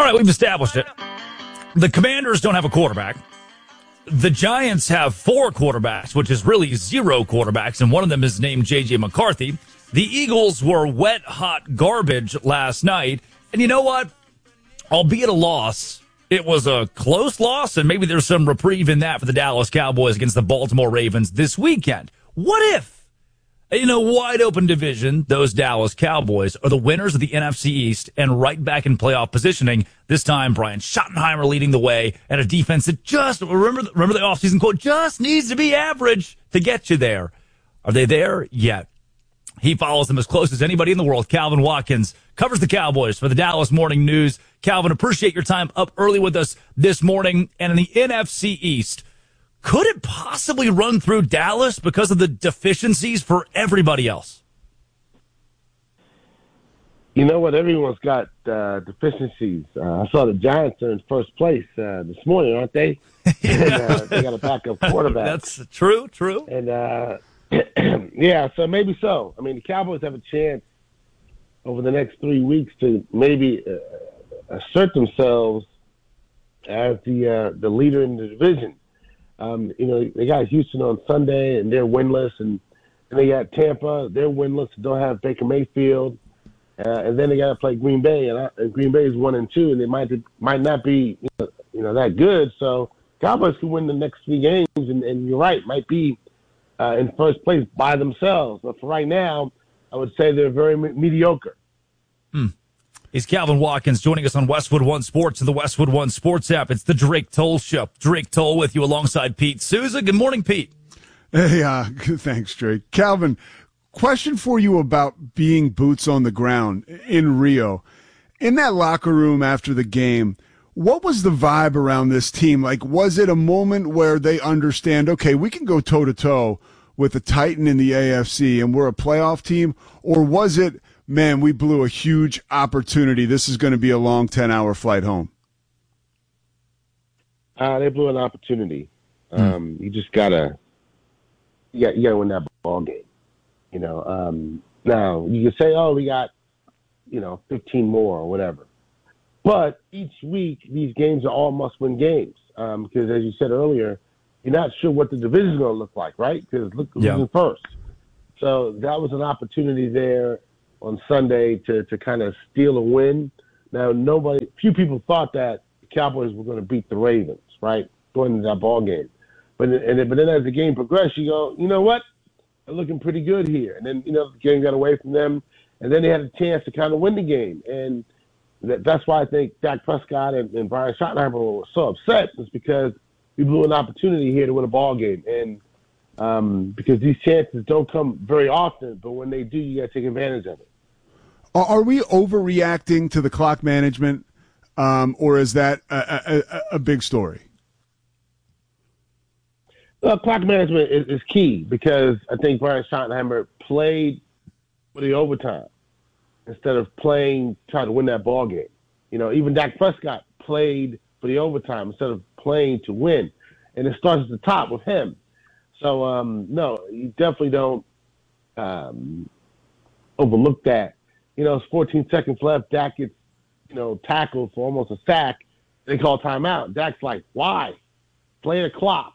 right, we've established it. The Commanders don't have a quarterback. The Giants have 4 quarterbacks, which is really 0 quarterbacks, and one of them is named J.J. McCarthy. The Eagles were wet-hot garbage last night, and you know what? Albeit a loss, it was a close loss, and maybe there's some reprieve in that for the Dallas Cowboys against the Baltimore Ravens this weekend. What if, in a wide-open division, those Dallas Cowboys are the winners of the NFC East and right back in playoff positioning? This time, Brian Schottenheimer leading the way, and a defense that just, remember the offseason quote, just needs to be average to get you there. Are they there yet? He follows them as close as anybody in the world. Calvin Watkins covers the Cowboys for the Dallas Morning News. Calvin, appreciate your time up early with us this morning. And in the NFC East, could it possibly run through Dallas because of the deficiencies for everybody else? You know what? Everyone's got deficiencies. I saw the Giants are in first place this morning, aren't they? And, they got a backup quarterback. That's true. And, yeah, so maybe so. I mean, the Cowboys have a chance over the next 3 weeks to maybe assert themselves as the leader in the division. You know, they got Houston on Sunday, and they're winless, and they got Tampa, they're winless, don't have Baker Mayfield, and then they got to play Green Bay, and Green Bay is 1-2, and they might not be you know that good. So Cowboys can win the next 3 games, and you're right, might be in first place by themselves. But for right now, I would say they're very mediocre. Is Calvin Watkins joining us on Westwood One Sports and the Westwood One Sports app. It's the Drake Toll Show. Drake Toll with you alongside Pete Souza. Good morning, Pete. Hey, thanks, Drake. Calvin, question for you about being boots on the ground in Rio. In that locker room after the game, what was the vibe around this team? Like, was it a moment where they understand, okay, we can go toe-to-toe with the Titan in the AFC and we're a playoff team? Or was it, man, we blew a huge opportunity. This is going to be a long 10-hour flight home? They blew an opportunity. You just gotta win that ball game. You know, now you can say, oh, we got, 15 more or whatever. But each week, these games are all must-win games because, as you said earlier, you're not sure what the division is going to look like, right? Because look who's in first. So that was an opportunity there on Sunday to kind of steal a win. Now, few people thought that the Cowboys were going to beat the Ravens, right, going into that ball game. But then as the game progressed, you go, you know what? They're looking pretty good here. And then, the game got away from them, and then they had a chance to kind of win the game. And that's why I think Dak Prescott and Brian Schottenheimer were so upset, is because we blew an opportunity here to win a ball game. And because these chances don't come very often, but when they do, you got to take advantage of it. Are we overreacting to the clock management, or is that a big story? Well, clock management is key because I think Brian Schottenheimer played for the overtime instead of trying to win that ball game. Even Dak Prescott played for the overtime instead of playing to win. And it starts at the top with him. So, no, you definitely don't overlook that. It's 14 seconds left. Dak gets, tackled for almost a sack. They call timeout. Dak's like, why? Play the clock.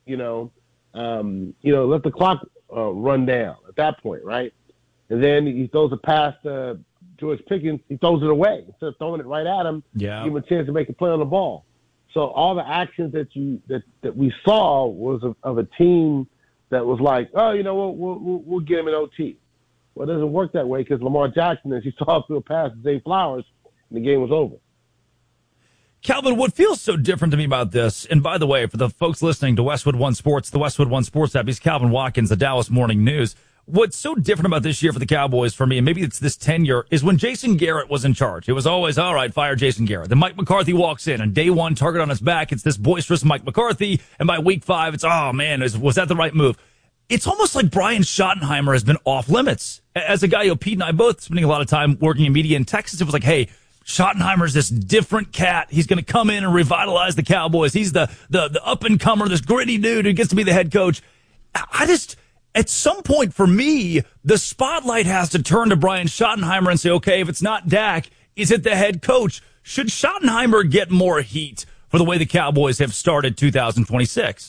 Let the clock run down at that point, right? And then he throws a pass to George Pickens. He throws it away instead of throwing it right at him. Yeah, give him a chance to make a play on the ball. So all the actions that we saw was of a team that was like, oh, we'll get him in OT. Well, it doesn't work that way because Lamar Jackson, as you saw through a pass to Zay Flowers, and the game was over. Calvin, what feels so different to me about this, and by the way, for the folks listening to Westwood One Sports, the Westwood One Sports app, he's Calvin Watkins, the Dallas Morning News. What's so different about this year for the Cowboys for me, and maybe it's this tenure, is when Jason Garrett was in charge. It was always, all right, fire Jason Garrett. Then Mike McCarthy walks in, and day one, target on his back, it's this boisterous Mike McCarthy, and by week 5, it's, oh man, was that the right move? It's almost like Brian Schottenheimer has been off limits. As a guy, Pete and I both spending a lot of time working in media in Texas, it was like, hey, Schottenheimer's this different cat. He's going to come in and revitalize the Cowboys. He's the up-and-comer, this gritty dude who gets to be the head coach. At some point for me, the spotlight has to turn to Brian Schottenheimer and say, okay, if it's not Dak, is it the head coach? Should Schottenheimer get more heat for the way the Cowboys have started 2026?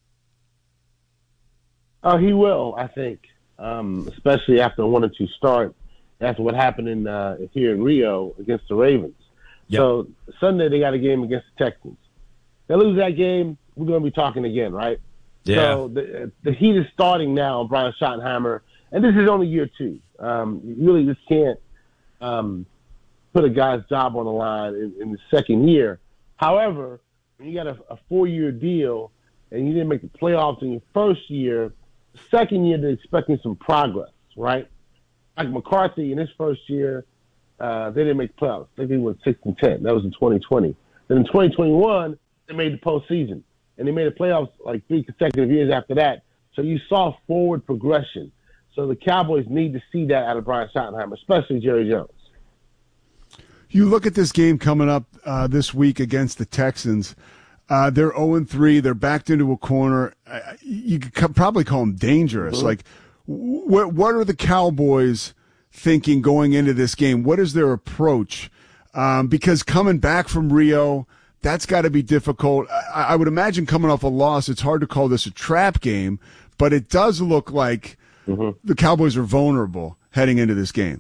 He will, I think, especially after a 1-2 start, after what happened here in Rio against the Ravens. Yep. So Sunday they got a game against the Texans. They lose that game, we're going to be talking again, right? Yeah. So the heat is starting now on Brian Schottenheimer, and this is only year 2. You really just can't put a guy's job on the line in the second year. However, when you got a 4-year deal and you didn't make the playoffs in your first year, the second year they're expecting some progress, right? Like McCarthy in his first year, they didn't make the playoffs. They went 6-10. That was in 2020. Then in 2021, they made the postseason, and they made the playoffs like 3 consecutive years after that. So you saw forward progression. So the Cowboys need to see that out of Brian Schottenheimer, especially Jerry Jones. You look at this game coming up this week against the Texans. They're 0-3. They're backed into a corner. You could probably call them dangerous. Mm-hmm. Like, what are the Cowboys thinking going into this game? What is their approach? Because coming back from Rio, that's got to be difficult. I would imagine coming off a loss, it's hard to call this a trap game, but it does look like the Cowboys are vulnerable heading into this game.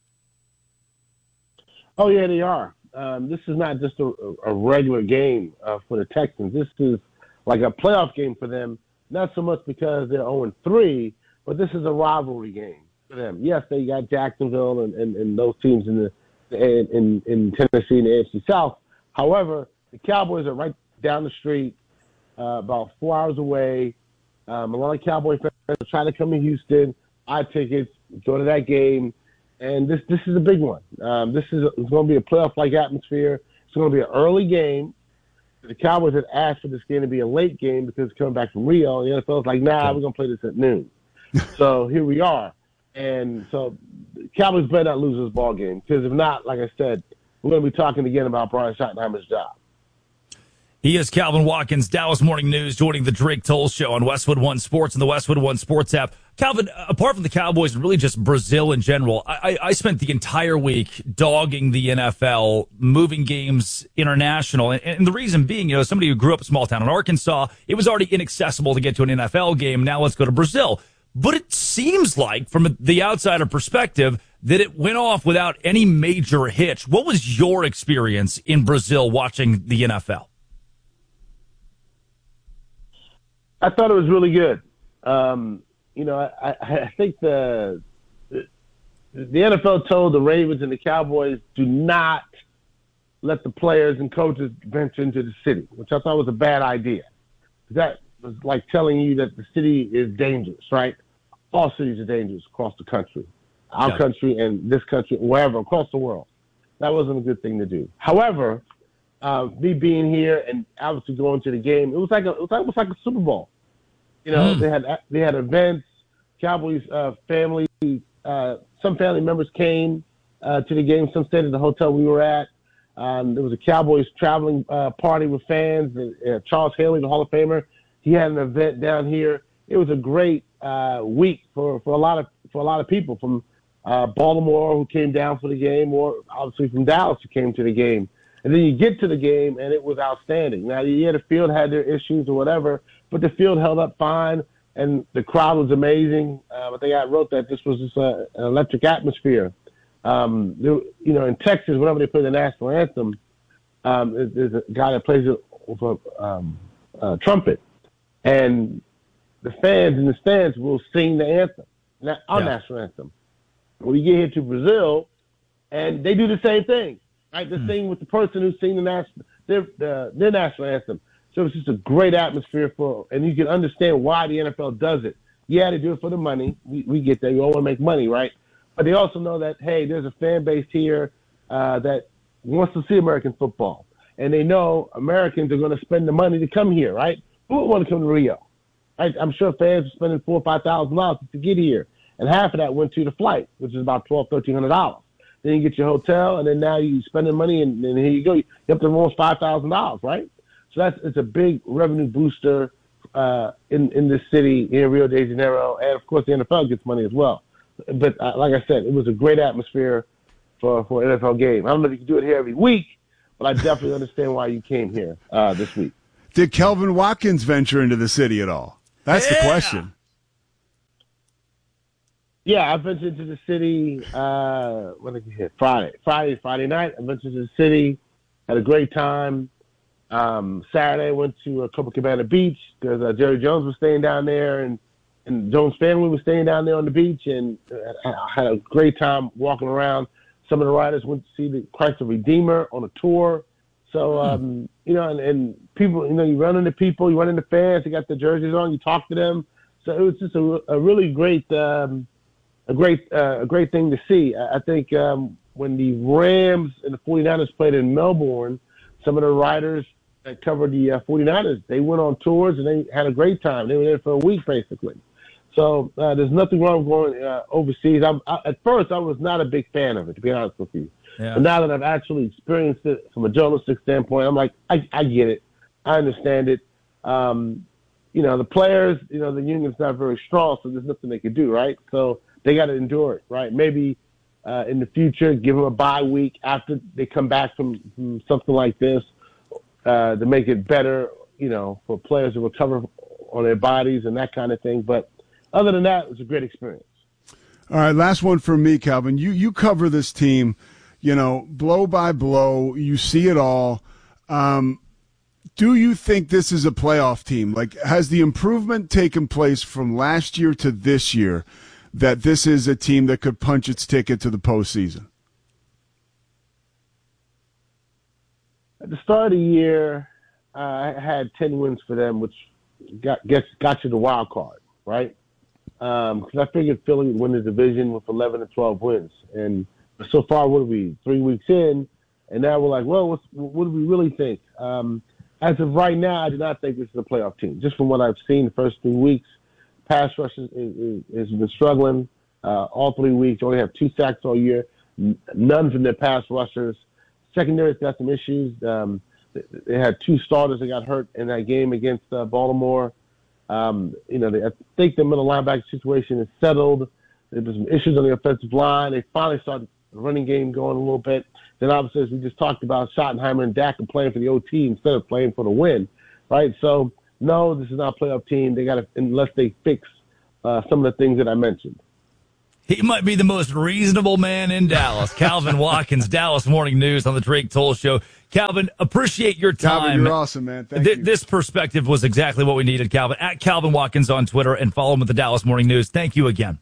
Oh, yeah, they are. This is not just a regular game for the Texans. This is like a playoff game for them, not so much because they're 0-3, but this is a rivalry game for them. Yes, they got Jacksonville and those teams in Tennessee and the AFC South. However, the Cowboys are right down the street, about 4 hours away. A lot of Cowboy fans are trying to come to Houston, buy tickets, go to that game. And this is a big one. It's going to be a playoff-like atmosphere. It's going to be an early game. The Cowboys had asked for this game to be a late game because it's coming back from Rio. The NFL was like, nah, we're going to play this at noon. So here we are. And so the Cowboys better not lose this ball game because if not, like I said, we're going to be talking again about Brian Schottenheimer's job. He is Calvin Watkins, Dallas Morning News, joining the Drake Toll Show on Westwood One Sports and the Westwood One Sports app. Calvin, apart from the Cowboys and really just Brazil in general, I spent the entire week dogging the NFL, moving games international. And the reason being, somebody who grew up in a small town in Arkansas, it was already inaccessible to get to an NFL game. Now let's go to Brazil. But it seems like, from the outsider perspective, that it went off without any major hitch. What was your experience in Brazil watching the NFL? I thought it was really good. I think the NFL told the Ravens and the Cowboys, do not let the players and coaches venture into the city, which I thought was a bad idea. That was like telling you that the city is dangerous, right? All cities are dangerous across the country, our country and this country, wherever, across the world. That wasn't a good thing to do. However, me being here and obviously going to the game, it was almost like a Super Bowl. They had events. Cowboys family, some family members came to the game. Some stayed at the hotel we were at. There was a Cowboys traveling party with fans. Charles Haley, the Hall of Famer, he had an event down here. It was a great week for a lot of people from Baltimore who came down for the game, or obviously from Dallas who came to the game. And then you get to the game, and it was outstanding. Now, the field had their issues or whatever, but the field held up fine, and the crowd was amazing. I think I wrote that this was just an electric atmosphere. In Texas, whenever they play the national anthem, there's a guy that plays it with a trumpet, and the fans in the stands will sing the anthem, our national anthem. We get here to Brazil, and they do the same thing. Right, they sing with the person who's singing their national anthem. So it's just a great atmosphere and you can understand why the NFL does it. Yeah, they do it for the money. We get that. We all want to make money, right? But they also know that, hey, there's a fan base here that wants to see American football. And they know Americans are going to spend the money to come here, right? Who would want to come to Rio? Right? I'm sure fans are spending $4,000 or $5,000 to get here. And half of that went to the flight, which is about $1,200, $1,300. Then you get your hotel, and then now you spending money, and here you go. You have to almost $5,000, right? So it's a big revenue booster in this city, in Rio de Janeiro, and of course the NFL gets money as well. But like I said, it was a great atmosphere for an NFL game. I don't know if you can do it here every week, but I definitely understand why you came here this week. Did Kelvin Watkins venture into the city at all? That's the question. Yeah, I ventured to the city. When did you hit? Friday night. I ventured to the city, had a great time. Saturday, I went to Copacabana Beach because Jerry Jones was staying down there, and Jones' family was staying down there on the beach, and I had a great time walking around. Some of the riders went to see the Christ the Redeemer on a tour. So, and people, you run into people, you run into fans, they got the jerseys on, you talk to them. So it was just a really great, a great thing to see. I think when the Rams and the 49ers played in Melbourne, some of the riders that covered the 49ers, they went on tours and they had a great time. They were there for a week, basically. So there's nothing wrong with going overseas. At first, I was not a big fan of it, to be honest with you. Yeah. But now that I've actually experienced it from a journalistic standpoint, I'm like, I get it. I understand it. The players, the union's not very strong, so there's nothing they can do, right? So they got to endure it, right? Maybe in the future, give them a bye week after they come back from something like this to make it better, for players to recover on their bodies and that kind of thing. But other than that, it was a great experience. All right, last one for me, Calvin. You cover this team, blow by blow. You see it all. Do you think this is a playoff team? Like, has the improvement taken place from last year to this year that this is a team that could punch its ticket to the postseason? At the start of the year, I had 10 wins for them, which got you the wild card, right? Because I figured Philly would win the division with 11 and 12 wins. And so far, what are we, 3 weeks in? And now we're like, well, what do we really think? As of right now, I do not think this is a playoff team. Just from what I've seen the first 3 weeks, pass rush has been struggling all 3 weeks. Only have 2 sacks all year. None from their pass rushers. Secondary's got some issues. They had 2 starters that got hurt in that game against Baltimore. I think the middle linebacker situation is settled. There was some issues on the offensive line. They finally started the running game going a little bit. Then obviously, as we just talked about, Schottenheimer and Dak are playing for the OT instead of playing for the win, right? So, no, this is not a playoff team. They got to, unless they fix some of the things that I mentioned. He might be the most reasonable man in Dallas. Calvin Watkins, Dallas Morning News on the Drake Toll Show. Calvin, appreciate your time. Calvin, you're awesome, man. Thank you. This perspective was exactly what we needed, Calvin. At Calvin Watkins on Twitter and follow him at the Dallas Morning News. Thank you again.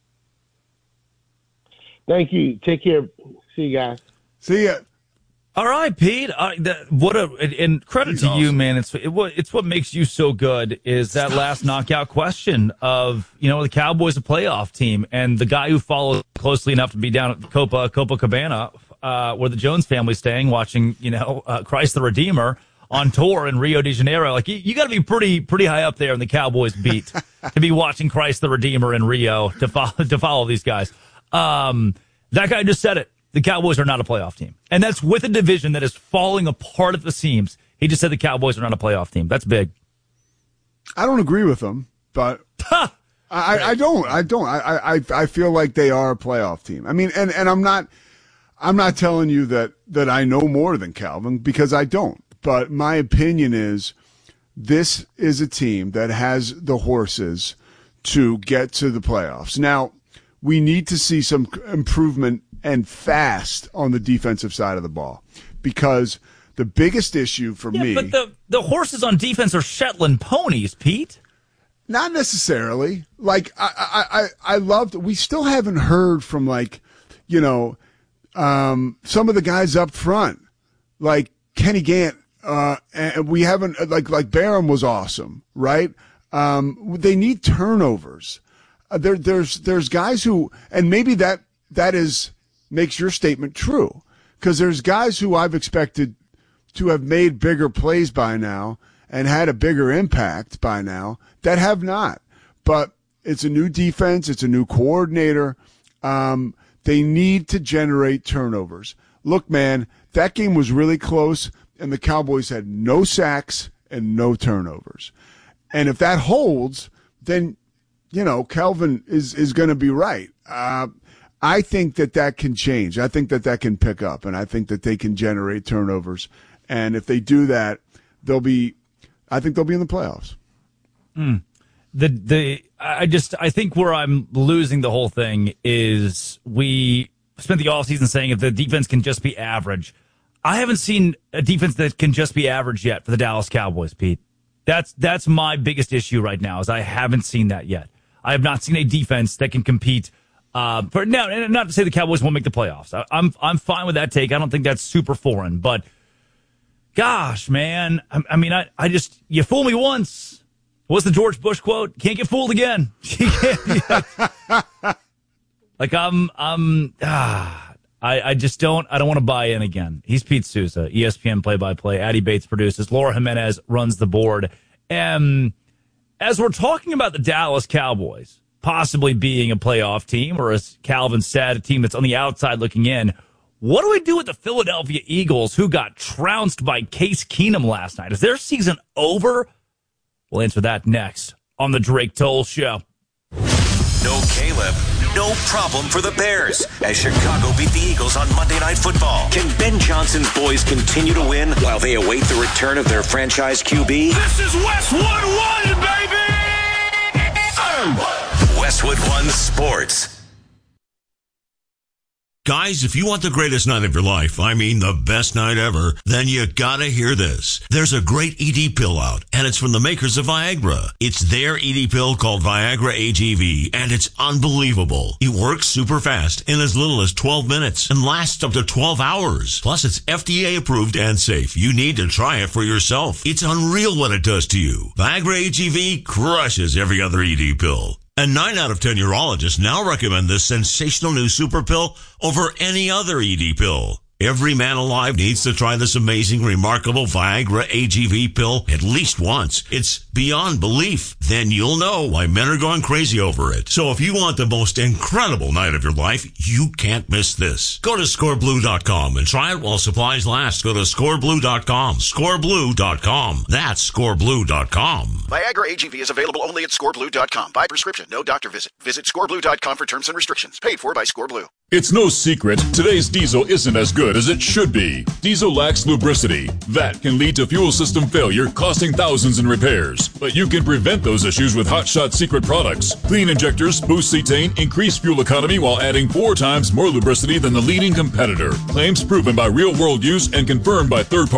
Thank you. Take care. See you guys. See ya. All right, Pete. And credit He's to awesome. you, man. It's what makes you so good is that last knockout question of, the Cowboys a playoff team, and the guy who follows closely enough to be down at Copacabana, where the Jones family's staying, watching, Christ the Redeemer on tour in Rio de Janeiro. Like, you got to be pretty high up there in the Cowboys beat to be watching Christ the Redeemer in Rio to follow these guys. That guy just said it. The Cowboys are not a playoff team. And that's with a division that is falling apart at the seams. He just said the Cowboys are not a playoff team. That's big. I don't agree with him, but I don't. I feel like they are a playoff team. I mean, and I'm not telling you that I know more than Calvin, because I don't. But my opinion is this is a team that has the horses to get to the playoffs. Now, we need to see some improvement and fast on the defensive side of the ball, because the biggest issue for me. But the horses on defense are Shetland ponies, Pete. Not necessarily. Like, I loved, we still haven't heard from, some of the guys up front, like Kenny Gant, and we haven't, like Barham was awesome, right? They need turnovers. There's guys who, and maybe that makes your statement true, because there's guys who I've expected to have made bigger plays by now and had a bigger impact by now that have not. But it's a new defense. It's a new coordinator. They need to generate turnovers. Look, man, that game was really close, and the Cowboys had no sacks and no turnovers. And if that holds, then, Kelvin is going to be right. I think that can change. I think that can pick up, and I think that they can generate turnovers. And if they do that, I think they'll be in the playoffs. I think where I'm losing the whole thing is we spent the offseason saying if the defense can just be average. I haven't seen a defense that can just be average yet for the Dallas Cowboys, Pete. That's my biggest issue right now is I haven't seen that yet. I have not seen a defense that can compete. For now, and not to say the Cowboys won't make the playoffs. I'm fine with that take. I don't think that's super foreign, but gosh, man, I mean, I just you fool me once. What's the George Bush quote? Can't get fooled again. Like I just don't want to buy in again. He's Pete Souza, ESPN play-by-play. Addy Bates produces. Laura Jimenez runs the board. And as we're talking about the Dallas Cowboys possibly being a playoff team, or as Calvin said, a team that's on the outside looking in, what do we do with the Philadelphia Eagles who got trounced by Case Keenum last night? Is their season over? We'll answer that next on the Drake Toll Show. No Caleb, no problem for the Bears as Chicago beat the Eagles on Monday Night Football. Can Ben Johnson's boys continue to win while they await the return of their franchise QB? This is Westwood One, baby! Westwood One Sports. Guys, if you want the greatest night of your life, I mean the best night ever, then you gotta hear this. There's a great ED pill out, and it's from the makers of Viagra. It's their ED pill called Viagra AGV, and it's unbelievable. It works super fast in as little as 12 minutes and lasts up to 12 hours. Plus, it's FDA approved and safe. You need to try it for yourself. It's unreal what it does to you. Viagra AGV crushes every other ED pill. And 9 out of 10 urologists now recommend this sensational new super pill over any other ED pill. Every man alive needs to try this amazing, remarkable Viagra AGV pill at least once. It's beyond belief. Then you'll know why men are going crazy over it. So if you want the most incredible night of your life, you can't miss this. Go to scoreblue.com and try it while supplies last. Go to scoreblue.com. Scoreblue.com. That's scoreblue.com. Viagra AGV is available only at scoreblue.com. By prescription, no doctor visit. Visit scoreblue.com for terms and restrictions. Paid for by Scoreblue. It's no secret, today's diesel isn't as good as it should be. Diesel lacks lubricity. That can lead to fuel system failure, costing thousands in repairs. But you can prevent those issues with Hot Shot Secret products. Clean injectors, boost cetane, increase fuel economy while adding 4 times more lubricity than the leading competitor. Claims proven by real-world use and confirmed by third-party